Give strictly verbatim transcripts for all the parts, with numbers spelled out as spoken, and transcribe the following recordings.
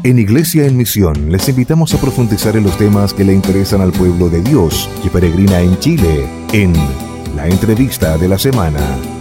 En Iglesia en Misión les invitamos a profundizar en los temas que le interesan al pueblo de Dios que peregrina en Chile, en la entrevista de la semana.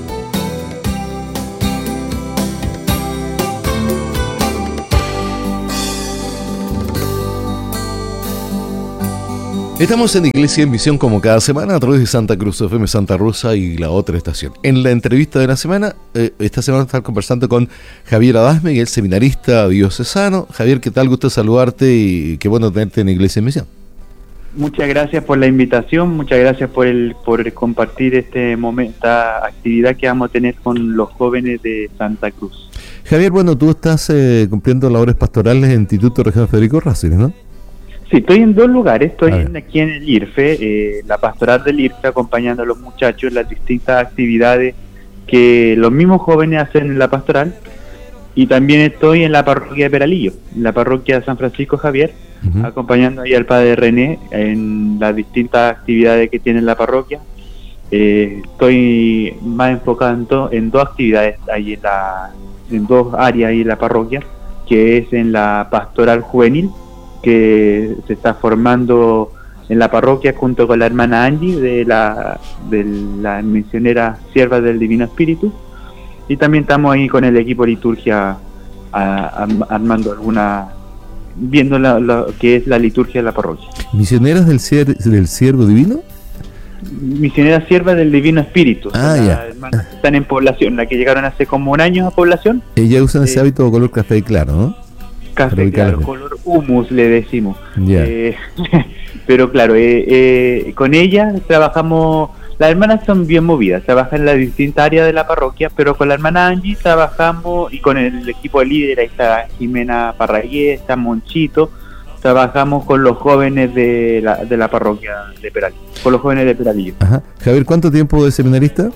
Estamos en Iglesia en Misión como cada semana a través de Santa Cruz F M Santa Rosa y la otra estación. En la entrevista de la semana, eh, esta semana estamos conversando con Javier Adasme, que es seminarista diocesano. Javier, ¿qué tal? Gusto saludarte y qué bueno tenerte en Iglesia en Misión. Muchas gracias por la invitación, muchas gracias por el por compartir este momento, esta actividad que vamos a tener con los jóvenes de Santa Cruz. Javier, bueno, tú estás eh, cumpliendo labores pastorales en el Instituto Regional Federico Racing, ¿no? Sí, estoy en dos lugares, estoy en, aquí en el I R F E, eh, la pastoral del I R F E, acompañando a los muchachos en las distintas actividades que los mismos jóvenes hacen en la pastoral, y también estoy en la parroquia de Peralillo, en la parroquia de San Francisco Javier, uh-huh. acompañando ahí al padre René en las distintas actividades que tiene la parroquia. Eh, estoy más enfocado en, do, en dos actividades ahí en, la, en dos áreas ahí en la parroquia, que es en la pastoral juvenil, que se está formando en la parroquia junto con la hermana Angie de la de la misionera Sierva del Divino Espíritu, y también estamos ahí con el equipo de liturgia a, a, armando alguna viendo la, lo que es la liturgia de la parroquia. ¿Misioneras del, cier, del Siervo Divino? Misioneras Siervas del Divino Espíritu. Ah, ya. Hermanas que están en población, la que llegaron hace como un año a población. Ellas usan ese eh, hábito color café claro, ¿no? Café claro, color humus le decimos. Yeah. Eh, pero claro, eh, eh, con ella trabajamos, las hermanas son bien movidas, trabajan en las distintas áreas de la parroquia, pero con la hermana Angie trabajamos, y con el equipo de líder, ahí está Jimena Parragué, está Monchito, trabajamos con los jóvenes de la, de la parroquia de Peralillo, con los jóvenes de Peralillo. Ajá. Javier, ¿cuánto tiempo de seminarista?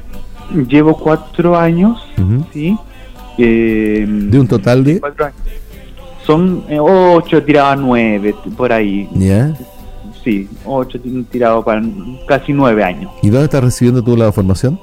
Llevo cuatro años, uh-huh. ¿sí? Eh, ¿De un total de? Cuatro años. Son eh, ocho tirados a nueve, por ahí. ¿Ya? Yeah. Sí, ocho tirados para casi nueve años. ¿Y dónde estás recibiendo tú la formación?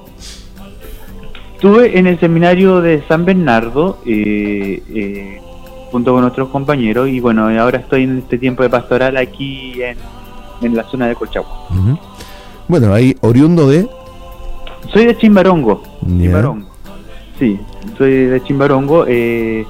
Estuve en el seminario de San Bernardo, eh, eh, junto con otros compañeros, y bueno, ahora estoy en este tiempo de pastoral aquí en, en la zona de Colchagua. Uh-huh. Bueno, ahí, oriundo de... Soy de Chimbarongo. Yeah. Chimbarongo. Sí, soy de Chimbarongo, eh...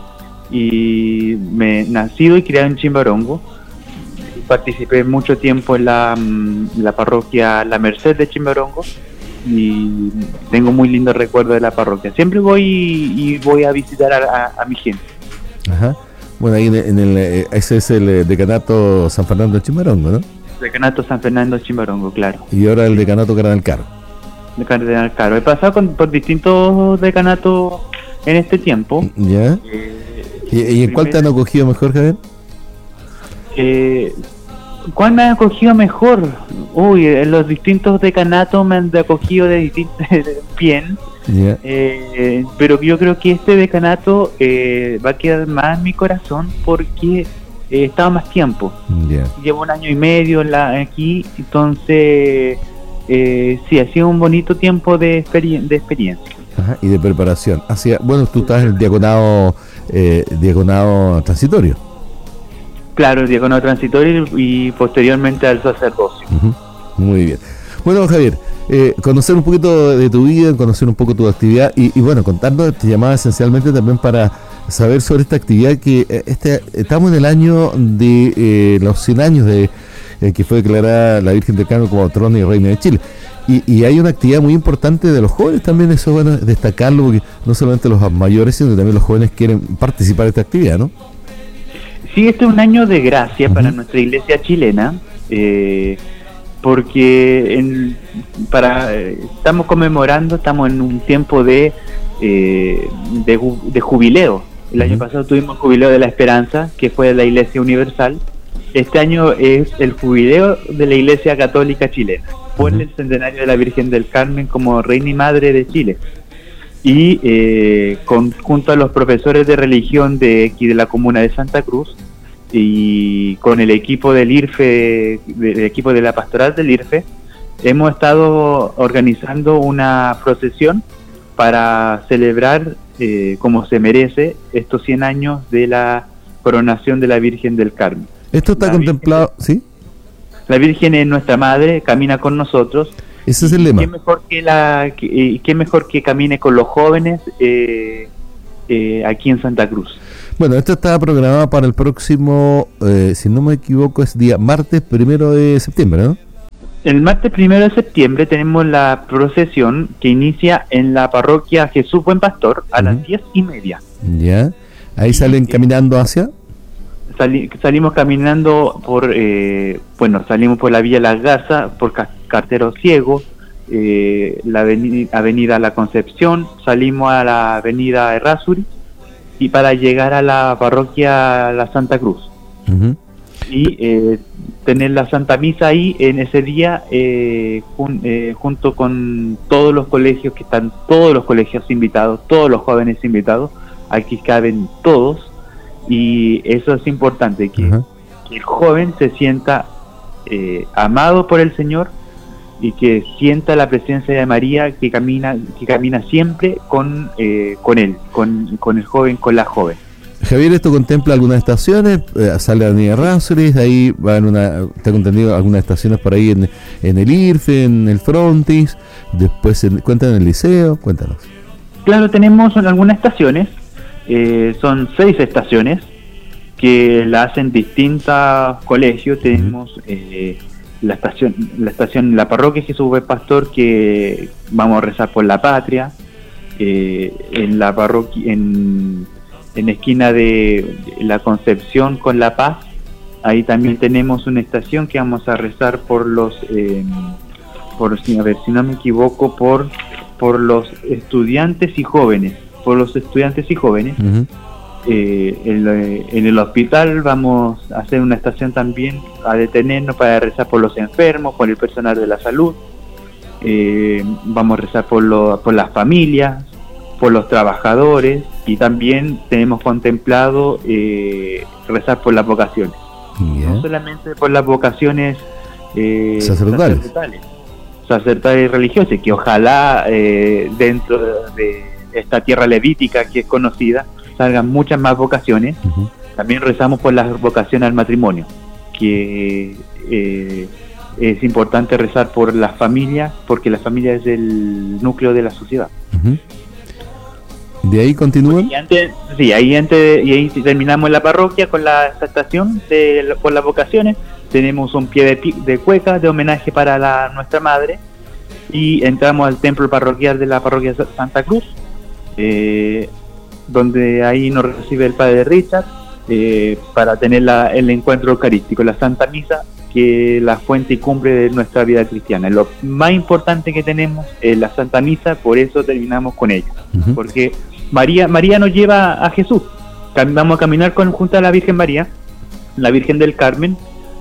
y me nacido y criado en Chimbarongo. Participé mucho tiempo en la, en la parroquia La Merced de Chimbarongo y tengo muy lindos recuerdos de la parroquia. Siempre voy y voy a visitar a, a, a mi gente. Ajá. Bueno, ahí en el, en el ese es el decanato San Fernando de Chimbarongo, ¿no? Decanato San Fernando de Chimbarongo, claro. Y ahora el decanato Cardenal Caro. Cardenal Caro. He pasado con, por distintos decanatos en este tiempo. ¿Ya? Eh, ¿Y, y en cuál te han acogido mejor, Javier? Eh, ¿Cuál me ha acogido mejor? Uy, en los distintos decanatos me han acogido de distintos bien. Yeah. Eh, pero yo creo que este decanato eh, va a quedar más en mi corazón porque he eh, estado más tiempo. Yeah. Llevo un año y medio en la, aquí, entonces eh, sí, ha sido un bonito tiempo de, experien- de experiencia. Ajá, y de preparación. Hacia, bueno, tú estás en el diaconado, eh, diaconado transitorio. Claro, el diaconado transitorio y posteriormente al sacerdocio. Uh-huh. Muy bien. Bueno, Javier, eh, conocer un poquito de tu vida, conocer un poco tu actividad y, y bueno, contarnos, te llamaba esencialmente también para saber sobre esta actividad que eh, este, estamos en el año de eh, los cien años de eh, que fue declarada la Virgen del Carmen como patrona y reina de Chile. Y, y hay una actividad muy importante de los jóvenes también, eso es bueno destacarlo, porque no solamente los mayores, sino que también los jóvenes quieren participar de esta actividad, ¿no? Sí, este es un año de gracia uh-huh. para nuestra iglesia chilena, eh, porque en, para eh, estamos conmemorando, estamos en un tiempo de, eh, de, de jubileo. El uh-huh. año pasado tuvimos el jubileo de la Esperanza, que fue de la Iglesia Universal. Este año es el jubileo de la Iglesia Católica Chilena, por uh-huh. el centenario de la Virgen del Carmen como Reina y Madre de Chile. Y eh, con, junto a los profesores de religión de aquí de la comuna de Santa Cruz y con el equipo del I R F E, del equipo de la pastoral del I R F E, hemos estado organizando una procesión para celebrar, eh, como se merece, estos cien años de la coronación de la Virgen del Carmen. Esto está la contemplado, Virgen, ¿sí? La Virgen es nuestra madre, camina con nosotros. Ese es el lema. ¿Qué mejor que, la, que, qué mejor que camine con los jóvenes eh, eh, aquí en Santa Cruz? Bueno, esto está programado para el próximo, eh, si no me equivoco, es día martes primero de septiembre, ¿no? El martes primero de septiembre tenemos la procesión que inicia en la parroquia Jesús Buen Pastor a uh-huh. las diez y media. Ya, ahí salen caminando hacia... Sali, salimos caminando por, eh, bueno, salimos por la Villa Las Garzas, por Cartero Ciego, eh, la avenida, avenida La Concepción, salimos a la avenida Errázuriz y para llegar a la parroquia La Santa Cruz. Uh-huh. Y eh, tener la Santa Misa ahí en ese día, eh, jun, eh, junto con todos los colegios, que están todos los colegios invitados, todos los jóvenes invitados, aquí caben todos. Y eso es importante, que, uh-huh. que el joven se sienta eh, amado por el Señor y que sienta la presencia de María que camina que camina siempre con eh, con él, con, con el joven, con la joven. Javier, ¿esto contempla algunas estaciones? Eh, sale a la avenida Errázuriz, ahí van una, tengo entendido algunas estaciones por ahí en, en el IRFE, en el Frontis, después en, cuentan en el liceo, cuéntanos. Claro, tenemos algunas estaciones. Eh, son seis estaciones que la hacen distintos colegios. Tenemos eh, la estación, la estación, la parroquia Jesús Buen Pastor, que vamos a rezar por la patria. Eh, en la parroquia, en, en esquina de la Concepción con La Paz, ahí también tenemos una estación que vamos a rezar por los, eh, por a ver si no me equivoco, por por los estudiantes y jóvenes. por los estudiantes y jóvenes. Uh-huh. eh, en, en el hospital vamos a hacer una estación también a detenernos para rezar por los enfermos, por el personal de la salud. Eh, vamos a rezar por, lo, por las familias, por los trabajadores, y también tenemos contemplado eh, rezar por las vocaciones. Yeah. No solamente por las vocaciones eh, sacerdotales. sacerdotales, sacerdotales y religiosas, que ojalá eh, dentro de esta tierra levítica que es conocida, salgan muchas más vocaciones. Uh-huh. También rezamos por la vocación al matrimonio, que eh, es importante rezar por las familias, porque la familia es el núcleo de la sociedad. Uh-huh. ¿De ahí continúan? Y antes, sí, ahí antes, y ahí terminamos la parroquia con la estación de, por las vocaciones. Tenemos un pie de, de cueca de homenaje para la, nuestra madre, y entramos al templo parroquial de la parroquia Santa Cruz, Eh, donde ahí nos recibe el Padre Richard eh, para tener la, el encuentro eucarístico, la Santa Misa, que es la fuente y cumbre de nuestra vida cristiana. Lo más importante que tenemos es la Santa Misa, por eso terminamos con ella. Uh-huh. Porque María María nos lleva a Jesús. Vamos a caminar con, junto a la Virgen María, la Virgen del Carmen,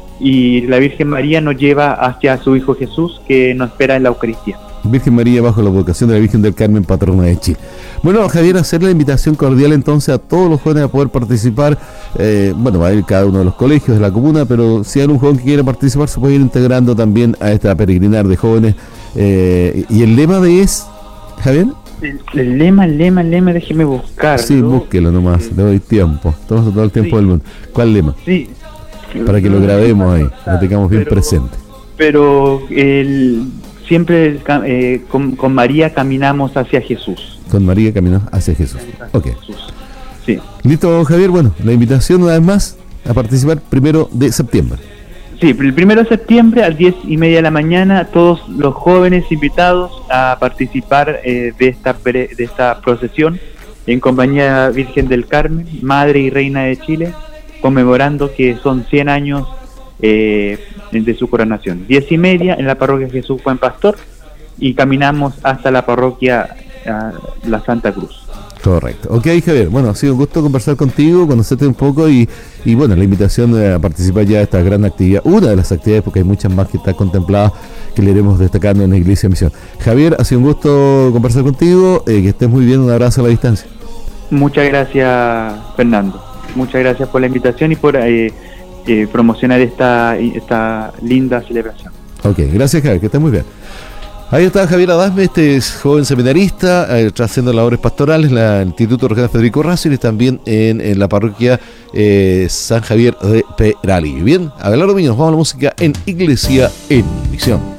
y la Virgen María nos lleva hacia su Hijo Jesús, que nos espera en la Eucaristía. Virgen María bajo la vocación de la Virgen del Carmen, patrona de Chile. Bueno, Javier, hacer la invitación cordial entonces a todos los jóvenes a poder participar. Eh, bueno, va a ir cada uno de los colegios de la comuna, pero si hay un joven que quiera participar, se puede ir integrando también a esta peregrinar de jóvenes. Eh, ¿Y el lema de es, Javier? El, el lema, el lema, el lema, déjeme buscarlo. Sí, búsquelo nomás, le doy tiempo. Tomamos todo el tiempo sí. del mundo. ¿Cuál lema? Sí. Para que lo grabemos ahí, lo tengamos bien pero, presente. Pero el... siempre eh, con, con María caminamos hacia Jesús. Con María caminamos hacia Jesús. Hacia ok. Jesús. Sí. Listo, Javier. Bueno, la invitación una vez más a participar primero de septiembre. Sí, el primero de septiembre a las diez y media de la mañana, todos los jóvenes invitados a participar eh, de esta de esta procesión en compañía de la Virgen del Carmen, Madre y Reina de Chile, conmemorando que son cien años eh, de su coronación. Diez y media en la parroquia Jesús Buen Pastor, y caminamos hasta la parroquia uh, La Santa Cruz. Correcto. Ok, Javier, bueno, ha sido un gusto conversar contigo, conocerte un poco y, y bueno, la invitación a participar ya de esta gran actividad, una de las actividades, porque hay muchas más que están contempladas, que le iremos destacando en la Iglesia Misión. Javier, ha sido un gusto conversar contigo, eh, que estés muy bien, un abrazo a la distancia. Muchas gracias, Fernando. Muchas gracias por la invitación y por eh, eh, promocionar esta, esta linda celebración. Ok, gracias, Javier, que estés muy bien. Ahí está Javier Adasme, este es joven seminarista, eh, haciendo labores pastorales en la, el Instituto Regional Federico Errázuriz y también en, en la parroquia eh, San Javier de Peralillo. Bien, Abelardo Miño, nos vamos a la música en Iglesia en Misión.